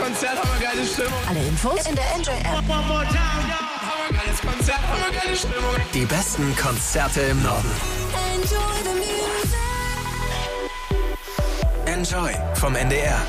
Konzert, hammergeile Stimmung. Alle Infos in der Enjoy-App. Hammergeiles Konzert, hammergeile Stimmung. Die besten Konzerte im Norden. Enjoy vom NDR.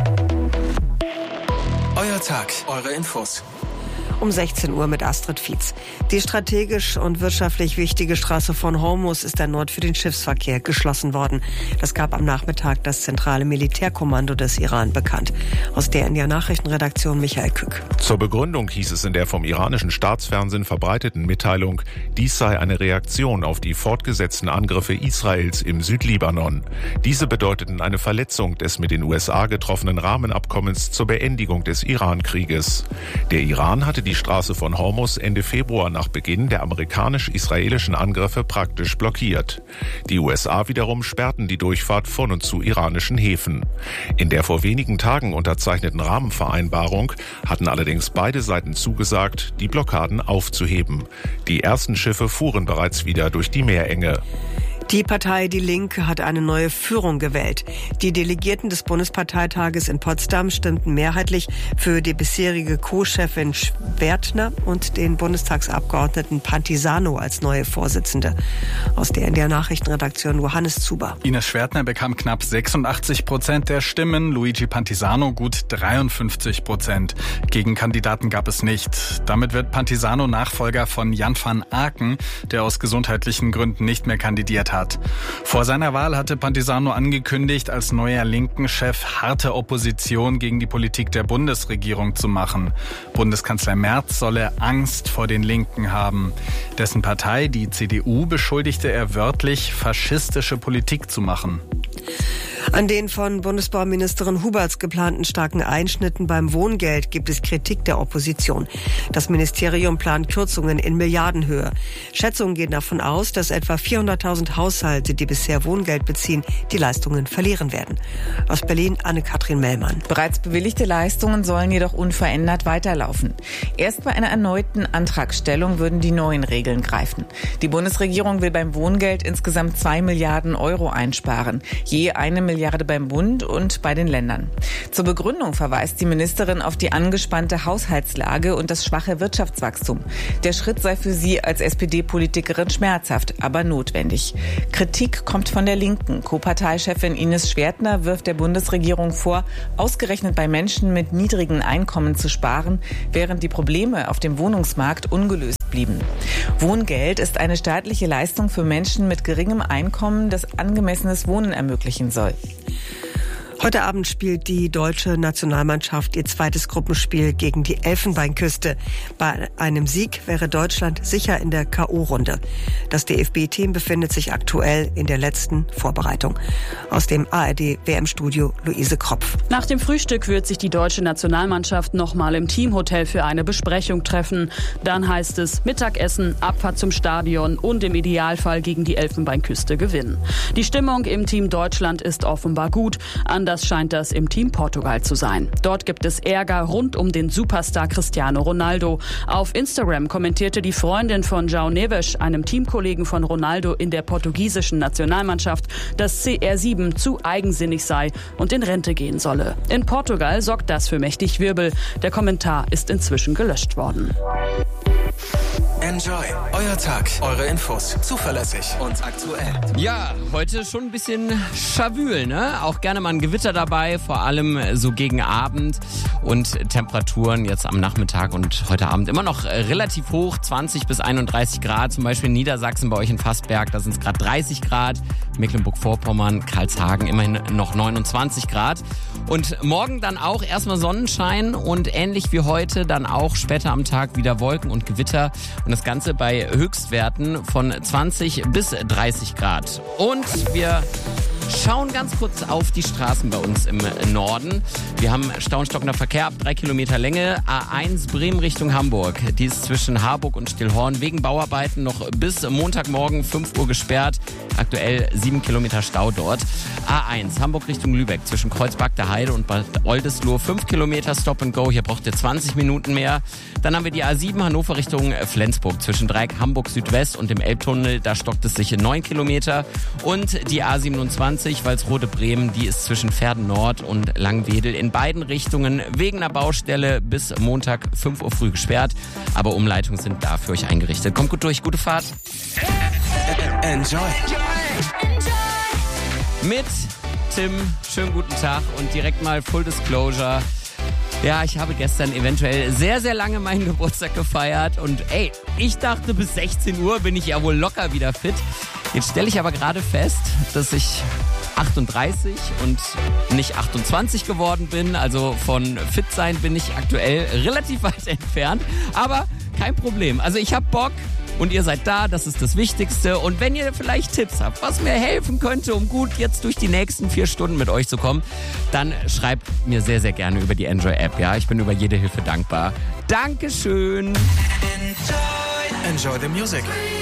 Euer Tag, eure Infos. Um 16 Uhr mit Astrid Fietz. Die strategisch und wirtschaftlich wichtige Straße von Hormuz ist erneut für den Schiffsverkehr geschlossen worden. Das gab am Nachmittag das zentrale Militärkommando des Iran bekannt. Aus der NDR Nachrichtenredaktion Michael Kück. Zur Begründung hieß es in der vom iranischen Staatsfernsehen verbreiteten Mitteilung, dies sei eine Reaktion auf die fortgesetzten Angriffe Israels im Südlibanon. Diese bedeuteten eine Verletzung des mit den USA getroffenen Rahmenabkommens zur Beendigung des Iran-Krieges. Der Iran hatte die Straße von Hormuz Ende Februar nach Beginn der amerikanisch-israelischen Angriffe praktisch blockiert. Die USA wiederum sperrten die Durchfahrt von und zu iranischen Häfen. In der vor wenigen Tagen unterzeichneten Rahmenvereinbarung hatten allerdings beide Seiten zugesagt, die Blockaden aufzuheben. Die ersten Schiffe fuhren bereits wieder durch die Meerenge. Die Partei Die Linke hat eine neue Führung gewählt. Die Delegierten des Bundesparteitages in Potsdam stimmten mehrheitlich für die bisherige Co-Chefin Schwertner und den Bundestagsabgeordneten Pantisano als neue Vorsitzende. Aus der NDR Nachrichtenredaktion Johannes Zuber. Ines Schwertner bekam knapp 86% der Stimmen, Luigi Pantisano gut 53%. Gegenkandidaten gab es nicht. Damit wird Pantisano Nachfolger von Jan van Aken, der aus gesundheitlichen Gründen nicht mehr kandidiert hat. Vor seiner Wahl hatte Pantisano angekündigt, als neuer Linken-Chef harte Opposition gegen die Politik der Bundesregierung zu machen. Bundeskanzler Merz solle Angst vor den Linken haben. Dessen Partei, die CDU, beschuldigte er wörtlich, faschistische Politik zu machen. An den von Bundesbauministerin Huberts geplanten starken Einschnitten beim Wohngeld gibt es Kritik der Opposition. Das Ministerium plant Kürzungen in Milliardenhöhe. Schätzungen gehen davon aus, dass etwa 400.000 Haushalte, die bisher Wohngeld beziehen, die Leistungen verlieren werden. Aus Berlin Anne-Kathrin Mellmann. Bereits bewilligte Leistungen sollen jedoch unverändert weiterlaufen. Erst bei einer erneuten Antragstellung würden die neuen Regeln greifen. Die Bundesregierung will beim Wohngeld insgesamt 2 Milliarden Euro einsparen. Je 1 Milliarde beim Bund und bei den Ländern. Zur Begründung verweist die Ministerin auf die angespannte Haushaltslage und das schwache Wirtschaftswachstum. Der Schritt sei für sie als SPD-Politikerin schmerzhaft, aber notwendig. Kritik kommt von der Linken. Co-Parteichefin Ines Schwertner wirft der Bundesregierung vor, ausgerechnet bei Menschen mit niedrigen Einkommen zu sparen, während die Probleme auf dem Wohnungsmarkt ungelöst blieben. Wohngeld ist eine staatliche Leistung für Menschen mit geringem Einkommen, das angemessenes Wohnen ermöglichen soll. Heute Abend spielt die deutsche Nationalmannschaft ihr zweites Gruppenspiel gegen die Elfenbeinküste. Bei einem Sieg wäre Deutschland sicher in der K.O.-Runde. Das DFB-Team befindet sich aktuell in der letzten Vorbereitung. Aus dem ARD-WM-Studio Luise Kropf. Nach dem Frühstück wird sich die deutsche Nationalmannschaft nochmal im Teamhotel für eine Besprechung treffen. Dann heißt es Mittagessen, Abfahrt zum Stadion und im Idealfall gegen die Elfenbeinküste gewinnen. Die Stimmung im Team Deutschland ist offenbar gut. Anders scheint das im Team Portugal zu sein. Dort gibt es Ärger rund um den Superstar Cristiano Ronaldo. Auf Instagram kommentierte die Freundin von João Neves, einem Teamkollegen von Ronaldo in der portugiesischen Nationalmannschaft, dass CR7 zu eigensinnig sei und in Rente gehen solle. In Portugal sorgt das für mächtig Wirbel. Der Kommentar ist inzwischen gelöscht worden. Enjoy. Euer Tag, eure Infos. Zuverlässig und aktuell. Ja, heute schon ein bisschen schawül, ne? Auch gerne mal ein Gewitter dabei, vor allem so gegen Abend. Und Temperaturen jetzt am Nachmittag und heute Abend immer noch relativ hoch, 20 bis 31 Grad. Zum Beispiel in Niedersachsen bei euch in Fassberg, da sind es gerade 30 Grad. Mecklenburg-Vorpommern, Karlshagen immerhin noch 29 Grad. Und morgen dann auch erstmal Sonnenschein und ähnlich wie heute dann auch später am Tag wieder Wolken und Gewitter. Und das Ganze bei Höchstwerten von 20 bis 30 Grad. Und wir schauen ganz kurz auf die Straßen bei uns im Norden. Wir haben stauenstockender Verkehr ab 3 Kilometer Länge. A1 Bremen Richtung Hamburg. Die ist zwischen Harburg und Stillhorn wegen Bauarbeiten noch bis Montagmorgen 5 Uhr gesperrt. Aktuell 7 Kilometer Stau dort. A1 Hamburg Richtung Lübeck zwischen Kreuzberg der Heide und Bad Oldesloe 5 Kilometer Stop and Go. Hier braucht ihr 20 Minuten mehr. Dann haben wir die A7 Hannover Richtung Flensburg zwischen Dreieck Hamburg Südwest und dem Elbtunnel. Da stockt es sich in 9 Kilometer. Und die A27 A22 Walsrode-Bremen, die ist zwischen Verden Nord und Langwedel in beiden Richtungen wegen einer Baustelle bis Montag 5 Uhr früh gesperrt. Aber Umleitungen sind da für euch eingerichtet. Kommt gut durch, gute Fahrt. Enjoy. Mit Tim, schönen guten Tag und direkt mal Full Disclosure. Ja, ich habe gestern eventuell sehr, sehr lange meinen Geburtstag gefeiert und ich dachte, bis 16 Uhr bin ich ja wohl locker wieder fit. Jetzt stelle ich aber gerade fest, dass ich 38 und nicht 28 geworden bin. Also von fit sein bin ich aktuell relativ weit entfernt, aber kein Problem. Also ich habe Bock. Und ihr seid da, das ist das Wichtigste. Und wenn ihr vielleicht Tipps habt, was mir helfen könnte, um gut jetzt durch die nächsten 4 Stunden mit euch zu kommen, dann schreibt mir sehr, sehr gerne über die Enjoy-App. Ja, ich bin über jede Hilfe dankbar. Dankeschön. Enjoy the music.